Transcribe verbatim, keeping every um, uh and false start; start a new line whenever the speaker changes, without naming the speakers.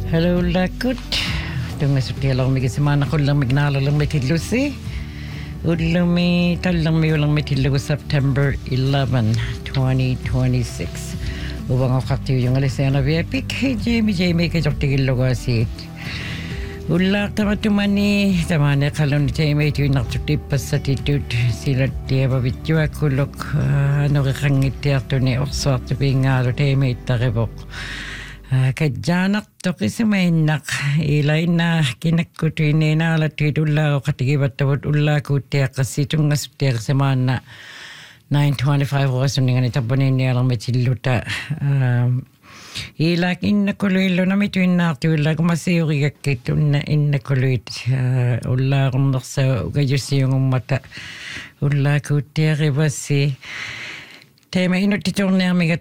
Hello lakut. Tunga suti lang mi semana ko lang mignala lang mi tilusi. Ulang mi talang mi ulang mi tilugo September eleventh, twenty twenty-six. Ubang ako kaktiyo yung alisena vipik. Hey Jamie Jamie ka jok tigil logo asit. Ulak tama tumani tamane kalon Jamie tu nak tuti pasatitut sila dia babityo akulok ano kakangit ya tu ni okswat binga Jamie tarebok. Kajanak toki semainak ilai na kinakutini na latid ulla katigi batawut ulla kutia kasitung ngasutia semana nine twenty-five was ningan itabonin ni alang mechiluta ila kinakuluilo na mituin na tuila kumasiyuri kakitun na inakuluit ulla kumnaksa ugayusi yung mata ulla kutia ribasi Tema ino titong na migat